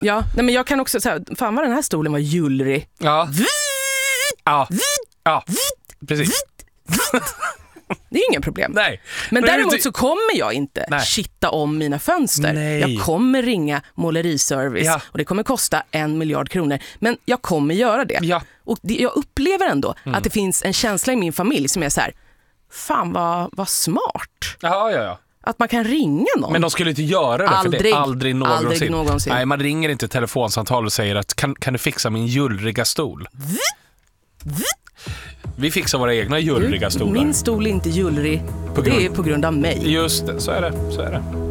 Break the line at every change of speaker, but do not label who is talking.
Ja, nej, men jag kan också säga, fan vad den här stolen var jullrig.
Ja. Ja, precis.
Det är inga problem.
Nej.
Men däremot så kommer jag inte kitta om mina fönster.
Nej.
Jag kommer ringa måleriservice och det kommer kosta 1 miljard kronor. Men jag kommer göra det.
Ja.
Och jag upplever ändå att det finns en känsla i min familj som är så här, fan vad smart.
Ja.
Att man kan ringa någon.
Men de skulle inte göra det för det aldrig någonsin. Nej, man ringer inte telefonsamtal och säger att kan du fixa min jullriga stol? Vi fixar våra egna jullriga stolar.
Min stol är inte jullrig. Det är på grund av mig.
Just det, så är det.